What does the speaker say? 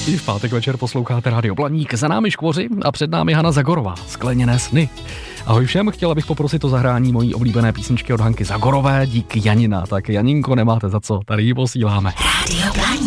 I v pátek večer posloucháte Rádio Blaník, za námi Škvoři a před námi Hana Zagorová, Skleněné sny. Ahoj všem, chtěla bych poprosit o zahrání mojí oblíbené písničky od Hanky Zagorové, díky Janina. Tak Janinko, nemáte za co, tady ji posíláme. Rádio Blaník.